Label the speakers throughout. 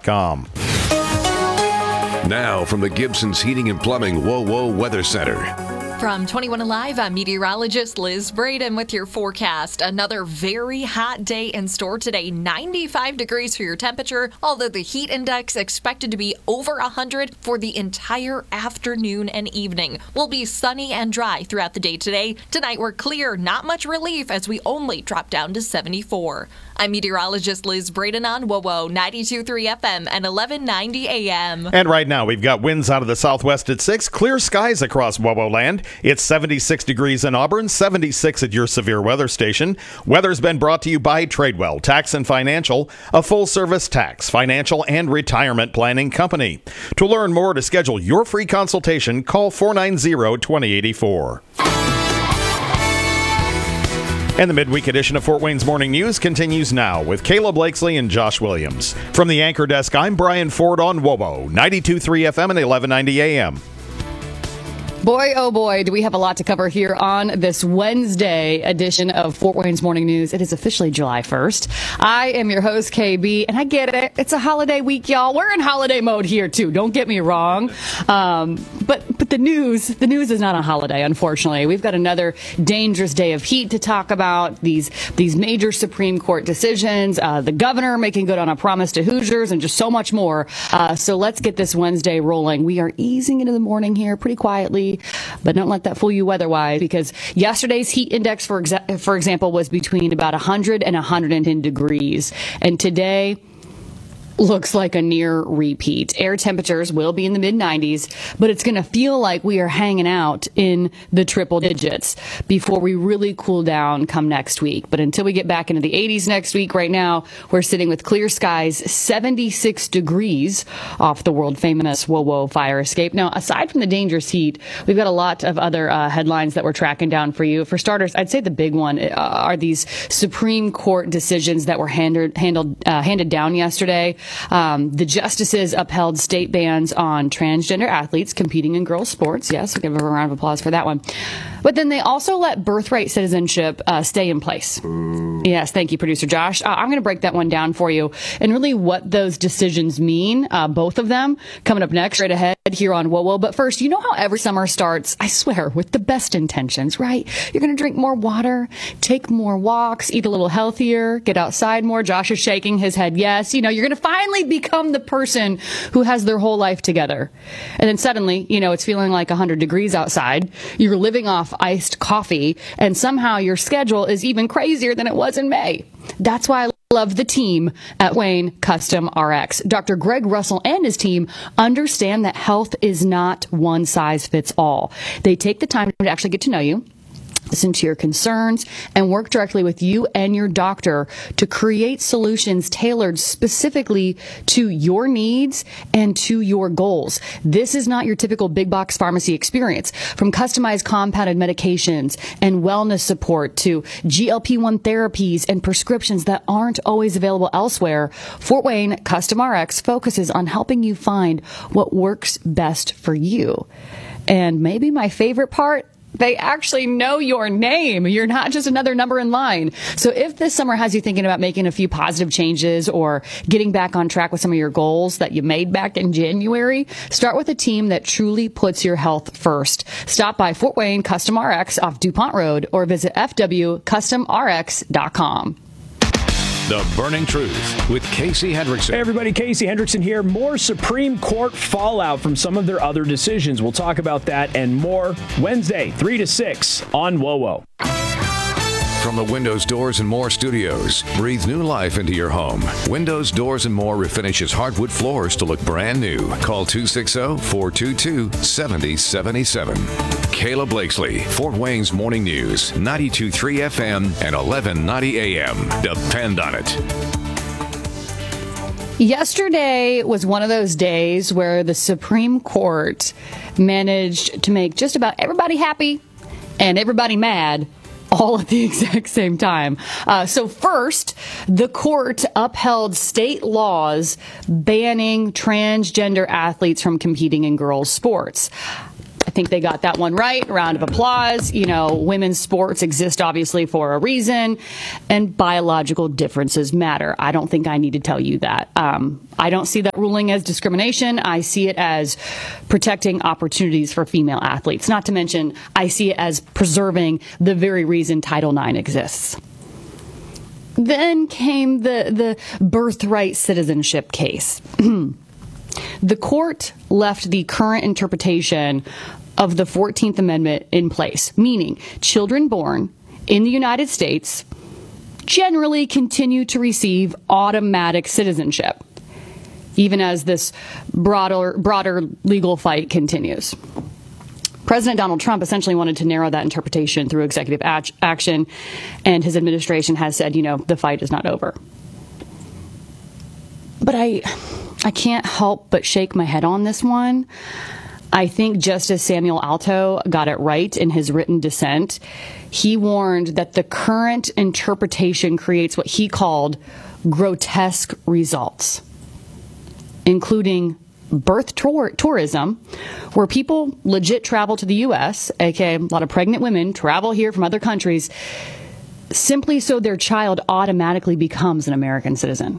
Speaker 1: GibsonsHeatingandPlumbing.com.
Speaker 2: Now from the Gibson's Heating and Plumbing WOWO Weather Center.
Speaker 3: From 21 Alive, I'm meteorologist Liz Braden with your forecast. Another very hot day in store today. 95 degrees for your temperature, although the heat index expected to be over 100 for the entire afternoon and evening. We'll be sunny and dry throughout the day today. Tonight we're clear, not much relief as we only drop down to 74. I'm meteorologist Liz Braden on WOWO 92.3 FM and 1190 AM.
Speaker 1: And right now we've got winds out of the southwest at 6, clear skies across WOWO land. It's 76 degrees in Auburn, 76 at your severe weather station. Weather's been brought to you by Tradewell Tax and Financial, a full-service tax, financial, and retirement planning company. To learn more, to schedule your free consultation, call 490-2084. And the midweek edition of Fort Wayne's Morning News continues now with Kayla Blakesley and Josh Williams. From the anchor desk, I'm Brian Ford on WOWO 92.3 FM and 1190 AM.
Speaker 4: Boy, oh boy, do we have a lot to cover here on this Wednesday edition of Fort Wayne's Morning News. It is officially July 1st. I am your host, KB, and I get it. It's a holiday week, y'all. We're in holiday mode here, too. Don't get me wrong. But the news is not a holiday, unfortunately. We've got another dangerous day of heat to talk about, these major Supreme Court decisions, the governor making good on a promise to Hoosiers, and just so much more. So let's get this Wednesday rolling. We are easing into the morning here pretty quietly. But don't let that fool you weather-wise, because yesterday's heat index, for example, was between about 100 and 110 degrees. And today looks like a near repeat. Air temperatures will be in the mid-90s, but it's going to feel like we are hanging out in the triple digits before we really cool down come next week. But until we get back into the 80s next week, right now, we're sitting with clear skies, 76 degrees off the world-famous WOWO fire escape. Now, aside from the dangerous heat, we've got a lot of other headlines that we're tracking down for you. For starters, I'd say the big one are these Supreme Court decisions that were handed down yesterday. The justices upheld state bans on transgender athletes competing in girls' sports. Yes, we'll give a round of applause for that one. But then they also let birthright citizenship stay in place. Yes, thank you, Producer Josh. I'm going to break that one down for you and really what those decisions mean, both of them, coming up next, right ahead here on WOWO. But first, you know how every summer starts, I swear, with the best intentions, right? You're going to drink more water, take more walks, eat a little healthier, get outside more. Josh is shaking his head yes. You know, you're going to finally become the person who has their whole life together. And then suddenly, you know, it's feeling like 100 degrees outside. You're living off iced coffee, and somehow your schedule is even crazier than it was in May. That's why I love the team at Wayne Custom RX. Dr. Greg Russell and his team understand that health is not one size fits all. They take the time to actually get to know you, listen to your concerns, and work directly with you and your doctor to create solutions tailored specifically to your needs and to your goals. This is not your typical big box pharmacy experience. From customized compounded medications and wellness support to GLP-1 therapies and prescriptions that aren't always available elsewhere, Fort Wayne Custom RX focuses on helping you find what works best for you. And maybe my favorite part, they actually know your name. You're not just another number in line. So if this summer has you thinking about making a few positive changes or getting back on track with some of your goals that you made back in January, start with a team that truly puts your health first. Stop by Fort Wayne Custom RX off DuPont Road or visit fwcustomrx.com.
Speaker 2: The Burning Truth with Casey Hendrickson.
Speaker 5: Hey everybody, Casey Hendrickson here. More Supreme Court fallout from some of their other decisions. We'll talk about that and more Wednesday, 3 to 6 on WOWO.
Speaker 2: From the Windows, Doors, and More studios, breathe new life into your home. Windows, Doors, and More refinishes hardwood floors to look brand new. Call 260-422-7077. Kayla Blakesley, Fort Wayne's Morning News, 92.3 FM and 1190 AM. Depend on it.
Speaker 4: Yesterday was one of those days where the Supreme Court managed to make just about everybody happy and everybody mad all at the exact same time. So first, the court upheld state laws banning transgender athletes from competing in girls' sports. I think they got that one right. Round of applause. You know, women's sports exist obviously for a reason, and biological differences matter. I don't think I need to tell you that. I don't see that ruling as discrimination. I see it as protecting opportunities for female athletes. Not to mention, I see it as preserving the very reason Title IX exists. Then came the birthright citizenship case. The court left the current interpretation of the 14th Amendment in place, meaning children born in the United States generally continue to receive automatic citizenship, even as this broader legal fight continues. President Donald Trump essentially wanted to narrow that interpretation through executive action, and his administration has said, you know, the fight is not over. But I can't help but shake my head on this one. I think Justice Samuel Alito got it right in his written dissent. He warned that the current interpretation creates what he called grotesque results, including birth tourism, where people legit travel to the U.S., aka a lot of pregnant women travel here from other countries, simply so their child automatically becomes an American citizen.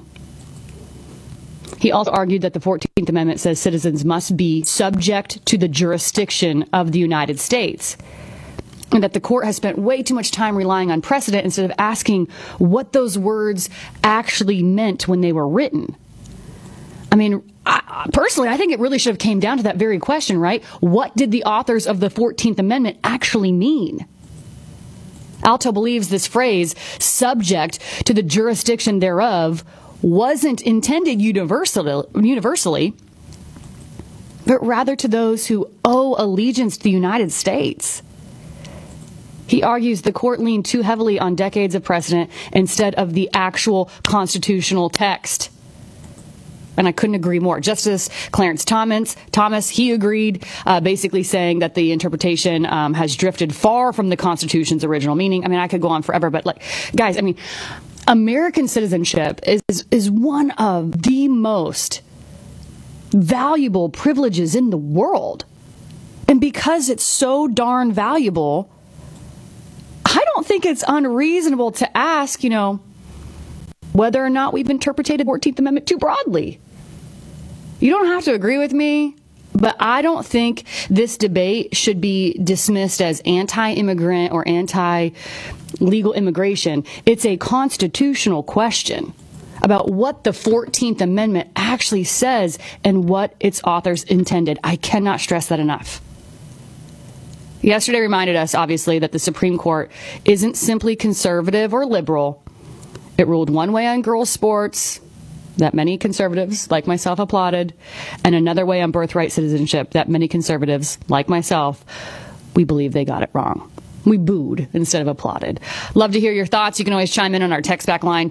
Speaker 4: He also argued that the 14th Amendment says citizens must be subject to the jurisdiction of the United States, and that the court has spent way too much time relying on precedent instead of asking what those words actually meant when they were written. I mean, personally, I think it really should have came down to that very question, right? What did the authors of the 14th Amendment actually mean? Alito believes this phrase, subject to the jurisdiction thereof, wasn't intended universally, but rather to those who owe allegiance to the United States. He argues the court leaned too heavily on decades of precedent instead of the actual constitutional text. And I couldn't agree more. Justice Clarence Thomas, he agreed, basically saying that the interpretation has drifted far from the Constitution's original meaning. I mean, I could go on forever, but guys, I mean, American citizenship is one of the most valuable privileges in the world. And because it's so darn valuable, I don't think it's unreasonable to ask, you know, whether or not we've interpreted the 14th Amendment too broadly. You don't have to agree with me, but I don't think this debate should be dismissed as anti-immigrant or anti-legal immigration. It's a constitutional question about what the 14th Amendment actually says and what its authors intended. I cannot stress that enough. Yesterday reminded us, obviously, that the Supreme Court isn't simply conservative or liberal. It ruled one way on girls' sports that many conservatives, like myself, applauded, and another way on birthright citizenship that many conservatives, like myself, we believe they got it wrong. We booed instead of applauded. Love to hear your thoughts. You can always chime in on our text back line,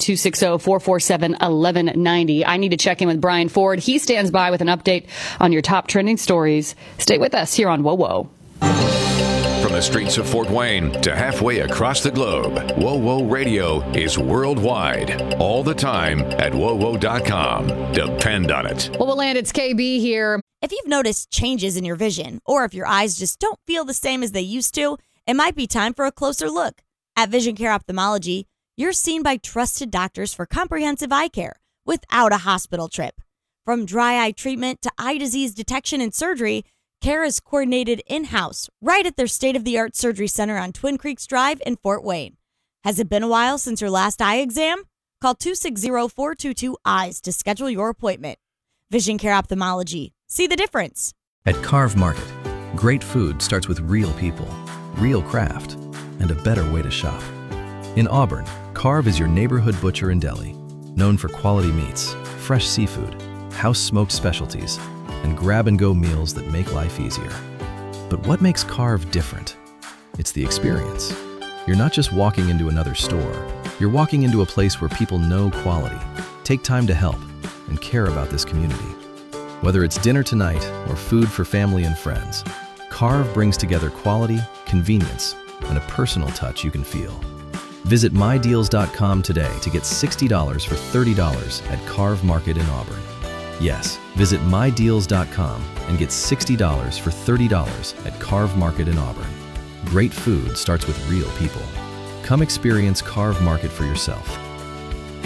Speaker 4: 260-447-1190. I need to check in with Brian Ford. He stands by with an update on your top trending stories. Stay with us here on Whoa Whoa.
Speaker 2: From the streets of Fort Wayne to halfway across the globe, Whoa Whoa Radio is worldwide, all the time at WoWo.com. Depend on it.
Speaker 4: Well, land, it's KB here.
Speaker 6: If you've noticed changes in your vision, or if your eyes just don't feel the same as they used to, it might be time for a closer look. At Vision Care Ophthalmology, you're seen by trusted doctors for comprehensive eye care without a hospital trip. From dry eye treatment to eye disease detection and surgery, care is coordinated in-house, right at their state-of-the-art surgery center on Twin Creeks Drive in Fort Wayne. Has it been a while since your last eye exam? Call 260-422-EYES to schedule your appointment. Vision Care Ophthalmology. See the difference.
Speaker 7: At Carve Market, great food starts with real people, real craft, and a better way to shop. In Auburn, Carve is your neighborhood butcher and deli, known for quality meats, fresh seafood, house-smoked specialties, and grab-and-go meals that make life easier. But what makes Carve different? It's the experience. You're not just walking into another store. You're walking into a place where people know quality, take time to help, and care about this community. Whether it's dinner tonight or food for family and friends, Carve brings together quality, convenience, and a personal touch you can feel. Visit mydeals.com today to get $60 for $30 at Carve Market in Auburn. Yes, visit mydeals.com and get $60 for $30 at Carve Market in Auburn. Great food starts with real people. Come experience Carve Market for yourself.